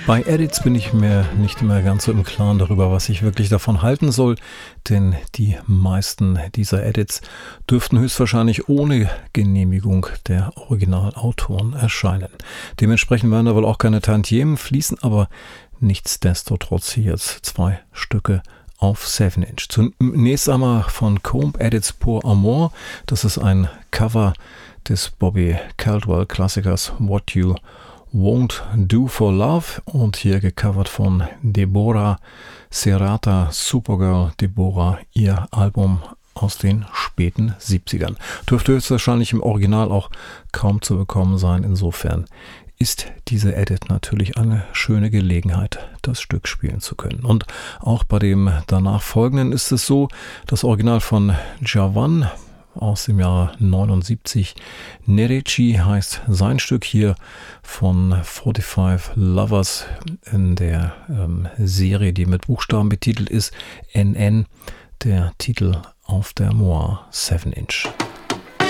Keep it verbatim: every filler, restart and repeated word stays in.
Bei Edits bin ich mir nicht immer ganz so im Klaren darüber, was ich wirklich davon halten soll, denn die meisten dieser Edits dürften höchstwahrscheinlich ohne Genehmigung der Originalautoren erscheinen. Dementsprechend werden da wohl auch keine Tantiemen fließen, aber nichtsdestotrotz hier jetzt zwei Stücke auf seven inch. Zunächst einmal von Comb Edits Pour Amour. Das ist ein Cover des Bobby Caldwell Klassikers What You Won't Do for Love und hier gecovert von Deborah Serrata, Supergirl Deborah, ihr Album aus den späten siebzigern. Dürfte höchstwahrscheinlich im Original auch kaum zu bekommen sein. Insofern ist diese Edit natürlich eine schöne Gelegenheit, das Stück spielen zu können. Und auch bei dem danach folgenden ist es so, das Original von Javan aus dem Jahr neunundsiebzig. Nereci heißt sein Stück hier von forty-five Lovers in der ähm, Serie, die mit Buchstaben betitelt ist, N N, der Titel auf der Moir seven inch.